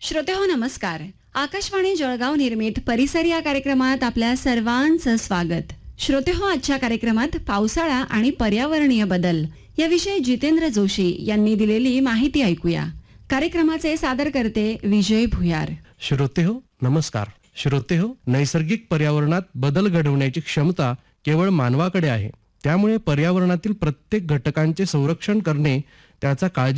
श्रोते हो नमस्कार. आकाशवाणी जळगाव निर्मित परिसर या कार्यक्रमात आपल्या सर्वांचं स्वागत. श्रोते हो, आजच्या कार्यक्रमात पावसाळा आणि पर्यावरणीय बदल याविषयी जितेंद्र जोशी यांनी दिलेली माहिती ऐकूया. कार्यक्रमाचे सादर करते विजय भुयार. श्रोते हो नमस्कार. श्रोते हो, नैसर्गिक पर्यावरणात बदल घडवण्याची क्षमता केवळ मानवाकडे आहे. त्यामुळे पर्यावरणातील प्रत्येक घटकांचे संरक्षण करणे, त्याचा काळजी